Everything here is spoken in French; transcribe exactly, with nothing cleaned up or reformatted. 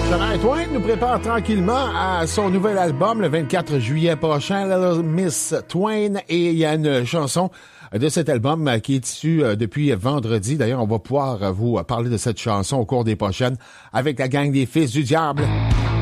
Shania Twain nous prépare tranquillement à son nouvel album le vingt-quatre juillet prochain, Little Miss Twain, et il y a une chanson de cet album qui est issue depuis vendredi. D'ailleurs, on va pouvoir vous parler de cette chanson au cours des prochaines avec la gang des Fils du Diable.